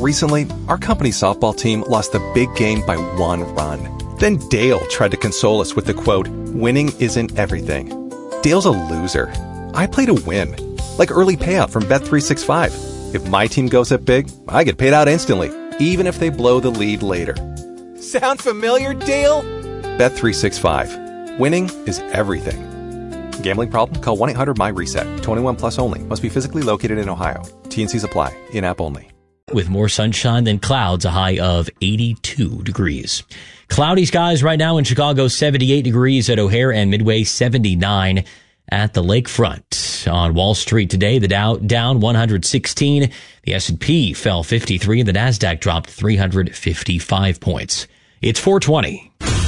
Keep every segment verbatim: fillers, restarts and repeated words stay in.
Recently, our company's softball team lost the big game by one run. Then Dale tried to console us with the quote, "Winning isn't everything." Dale's a loser. I play to win. Like early payout from Bet three sixty-five. If my team goes up big, I get paid out instantly, even if they blow the lead later. Sound familiar, Dale? Bet three sixty-five. Winning is everything. Gambling problem? Call one eight hundred M Y reset. twenty-one plus only. Must be physically located in Ohio. T and Cs apply. In-app only. With more sunshine than clouds, a high of eighty-two degrees. Cloudy skies right now in Chicago, seventy-eight degrees at O'Hare and Midway, seventy-nine at the lakefront. On Wall Street today, the Dow down one hundred sixteen. The S and P fell fifty-three and the Nasdaq dropped three hundred fifty-five points. It's four twenty.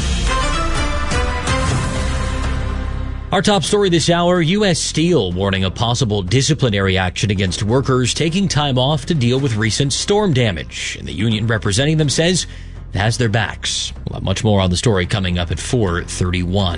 Our top story this hour, U S Steel warning of possible disciplinary action against workers taking time off to deal with recent storm damage. And the union representing them says it has their backs. We'll have much more on the story coming up at four thirty-one.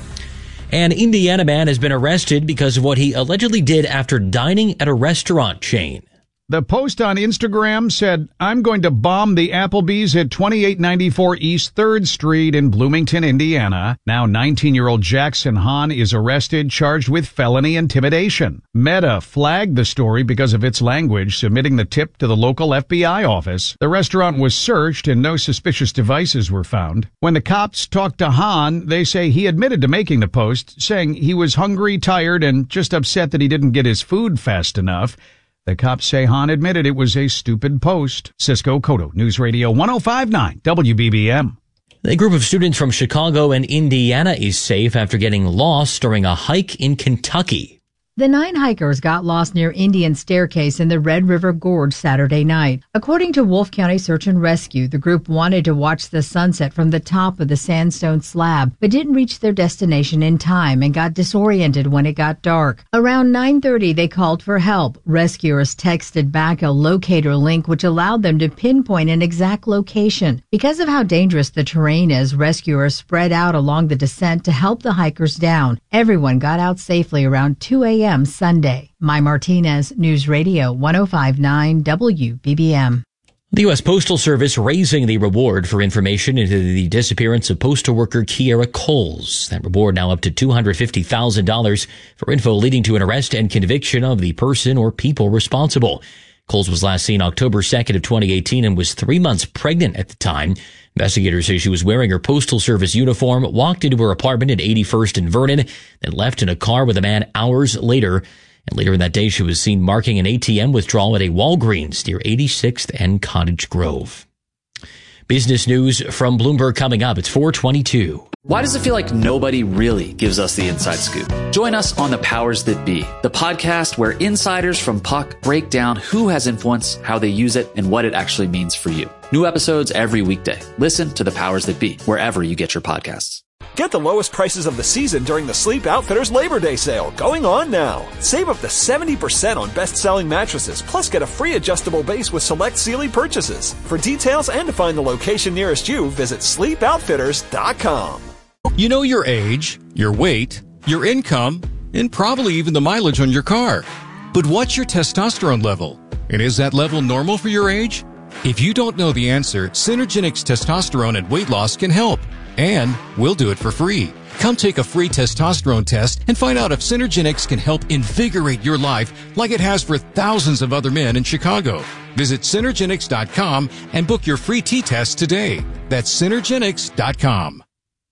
An Indiana man has been arrested because of what he allegedly did after dining at a restaurant chain. The post on Instagram said, "I'm going to bomb the Applebee's at twenty-eight ninety-four East third Street in Bloomington, Indiana." Now nineteen-year-old Jackson Hahn is arrested, charged with felony intimidation. Meta flagged the story because of its language, submitting the tip to the local F B I office. The restaurant was searched and no suspicious devices were found. When the cops talked to Hahn, they say he admitted to making the post, saying he was hungry, tired, and just upset that he didn't get his food fast enough. The cops say Hahn admitted it was a stupid post. Cisco Cotto, News Radio one oh five point nine W B B M. A group of students from Chicago and Indiana is safe after getting lost during a hike in Kentucky. The nine hikers got lost near Indian Staircase in the Red River Gorge Saturday night. According to Wolfe County Search and Rescue, the group wanted to watch the sunset from the top of the sandstone slab, but didn't reach their destination in time and got disoriented when it got dark. Around nine thirty, they called for help. Rescuers texted back a locator link which allowed them to pinpoint an exact location. Because of how dangerous the terrain is, rescuers spread out along the descent to help the hikers down. Everyone got out safely around two a.m. Sunday. Mai Martinez, News Radio one oh five point nine W B B M. The U S Postal Service raising the reward for information into the disappearance of postal worker Kiera Coles. That reward now up to two hundred fifty thousand dollars for info leading to an arrest and conviction of the person or people responsible. Coles was last seen October second of twenty eighteen and was three months pregnant at the time. Investigators say she was wearing her Postal Service uniform, walked into her apartment at eighty-first and Vernon, then left in a car with a man hours later. And later in that day, she was seen marking an A T M withdrawal at a Walgreens near eighty-sixth and Cottage Grove. Business news from Bloomberg coming up. It's four twenty-two. Why does it feel like nobody really gives us the inside scoop? Join us on The Powers That Be, the podcast where insiders from Puck break down who has influence, how they use it, and what it actually means for you. New episodes every weekday. Listen to The Powers That Be, wherever you get your podcasts. Get the lowest prices of the season during the Sleep Outfitters Labor Day sale, going on now. Save up to seventy percent on best-selling mattresses, plus get a free adjustable base with select Sealy purchases. For details and to find the location nearest you, visit sleep outfitters dot com. You know your age, your weight, your income, and probably even the mileage on your car. But what's your testosterone level? And is that level normal for your age? If you don't know the answer, Synergenics Testosterone and Weight Loss can help. And we'll do it for free. Come take a free testosterone test and find out if Synergenics can help invigorate your life like it has for thousands of other men in Chicago. Visit Synergenics dot com and book your free T-test today. That's Synergenics dot com.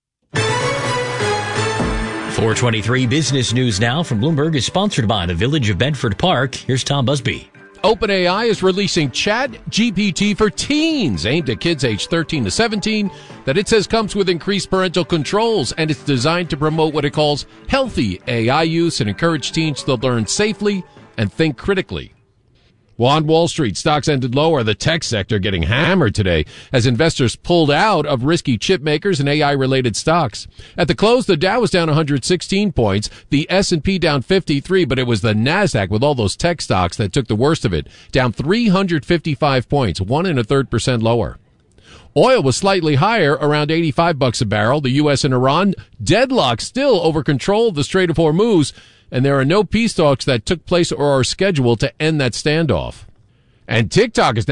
four twenty-three Business News Now from Bloomberg is sponsored by the Village of Bedford Park. Here's Tom Busby. OpenAI is releasing ChatGPT for teens, aimed at kids aged thirteen to seventeen, that it says comes with increased parental controls, and it's designed to promote what it calls healthy A I use and encourage teens to learn safely and think critically. Well, on Wall Street, stocks ended lower, the tech sector getting hammered today as investors pulled out of risky chip makers and A I-related stocks. At the close, the Dow was down one hundred sixteen points, the S and P down fifty-three, but it was the Nasdaq with all those tech stocks that took the worst of it, down three hundred fifty-five points, one and a third percent lower. Oil was slightly higher, around eighty-five bucks a barrel. The U S and Iran deadlocked still over control of the Strait of Hormuz, and there are no peace talks that took place or are scheduled to end that standoff. And TikTok is now